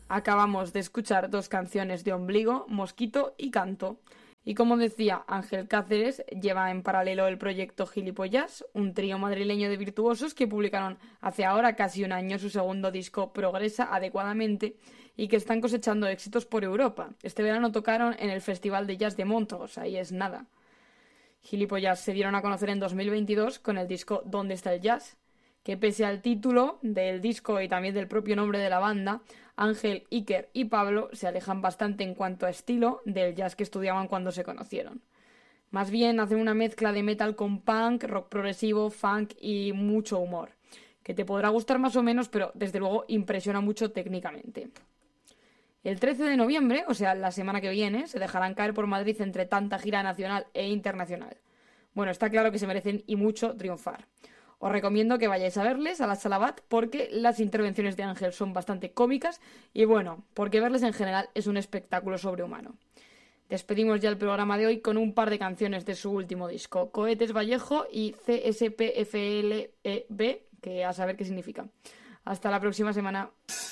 Acabamos de escuchar 2 canciones de Ombligo, Mosquito y Canto. Y como decía Ángel Cáceres, lleva en paralelo el proyecto Gilipollas, un trío madrileño de virtuosos que publicaron hace ahora casi un año su segundo disco Progresa Adecuadamente y que están cosechando éxitos por Europa. Este verano tocaron en el Festival de Jazz de Montreux, ahí es nada. Gilipollas se dieron a conocer en 2022 con el disco ¿Dónde está el jazz?, que pese al título del disco y también del propio nombre de la banda, Ángel, Iker y Pablo se alejan bastante en cuanto a estilo del jazz que estudiaban cuando se conocieron. Más bien hacen una mezcla de metal con punk, rock progresivo, funk y mucho humor, que te podrá gustar más o menos, pero desde luego impresiona mucho técnicamente. El 13 de noviembre, o sea, la semana que viene, se dejarán caer por Madrid entre tanta gira nacional e internacional. Bueno, está claro que se merecen y mucho triunfar. Os recomiendo que vayáis a verles a la Sala Bat porque las intervenciones de Ángel son bastante cómicas y bueno, porque verles en general es un espectáculo sobrehumano. Despedimos ya el programa de hoy con un par de canciones de su último disco, Cohetes Vallejo y CSPFLEB, que a saber qué significa. Hasta la próxima semana.